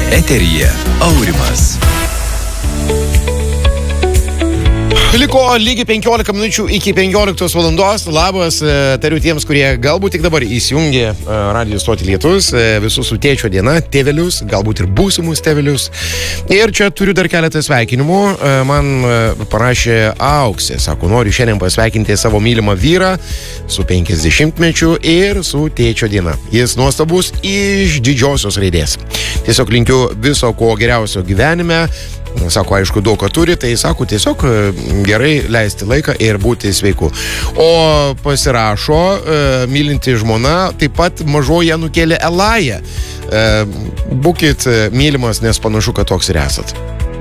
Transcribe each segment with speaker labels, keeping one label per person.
Speaker 1: Eteryje Aurimas.
Speaker 2: Liko lygiai 15 minučių iki 15 valandos. Labas, tariu tiems, kurie galbūt tik dabar įsijungė radijo stotį Lietus, visus su tėčio diena, tėvelius, galbūt ir būsimus tėvelius. Ir čia turiu dar keletą sveikinimų. Man parašė Auksė, sako, noriu šiandien pasveikinti savo mylimą vyrą su 50-mečiu ir su tėčio diena. Jis nuostabus iš didžiosios raidės. Tiesiog linkiu viso ko geriausio gyvenime. Sako, aišku, daug ką turi, tai sako, tiesiog gerai leisti laiką ir būti sveiku. O pasirašo mylinti žmona, taip pat mažoje nukėlė Elają. Būkit mylimas, nes panašu, kad toks ir esat.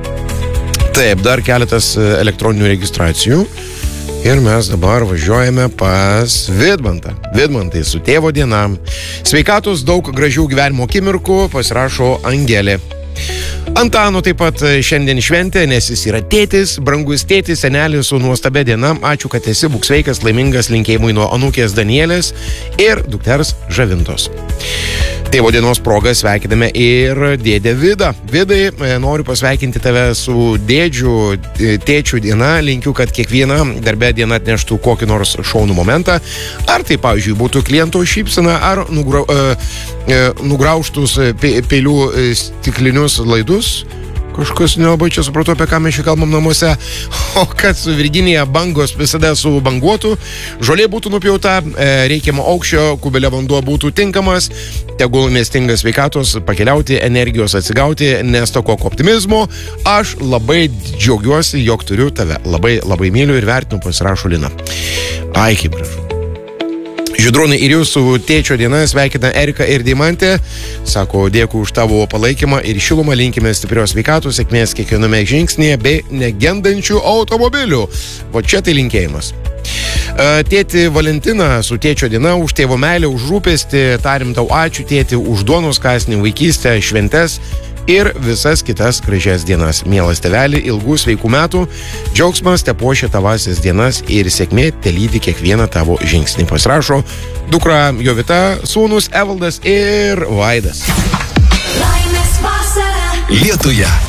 Speaker 2: Taip, dar keletas elektroninių registracijų. Ir mes dabar važiuojame pas Vidmantą. Vidmantai su tėvo diena. Sveikatos, daug gražių gyvenimo akimirkų, pasirašo Angelė. Antano taip pat šiandien šventė, nes jis yra tėtis, brangus tėtis, senelis su nuostabia diena. Ačiū, kad esi, būk sveikas, laimingas, linkėjimui nuo anūkės Danielės ir dukters Žavintos. Tėvo dienos proga sveikiname ir dėdę Vidą. Vidai, noriu pasveikinti tave su dėdžiu tėčių diena. Linkiu, kad kiekviena darbė diena atneštų kokį nors šaunų momentą. Ar tai, pavyzdžiui, būtų kliento šypsena, ar nugraužtus peilių stiklinius laidus. Kažkas nelabai čia supratau, apie ką mes čia kalbam namuose. O kad su Virginija bangos visada subanguotų, žolė būtų nupjauta, reikiamo aukščio, kubelio vanduo būtų tinkamas, tegul nestingas sveikatos, pakeliauti, energijos atsigauti, nestokok optimizmo. Aš labai džiaugiuosi, jog turiu tave. Labai, labai myliu ir vertinu, pasirašo Lina. Ai, kaip gražu. Žydronai, ir jūsų tėčio diena sveikina Erika ir Deimantė. Sako, dėkui už tavo palaikymą ir šilumą, linkime stiprios sveikatos, sėkmės kiekviename žingsnėje bei negendančių automobilių. O čia tai linkėjimas. Tėti Valentina su tėčio diena, už tėvo meilę, už rūpestį, tarim tau ačiū tėti už duonos kąsnį, vaikystę, šventes ir visas kitas gražias dienas. Mielas tėveli, ilgų sveikų metų, džiaugsmas te puošia tavasis dienas ir sėkmė te lydi kiekvieną tavo žingsnį. Pasirašo dukra Jovita, sūnus Evaldas ir Vaidas.
Speaker 1: Lietuje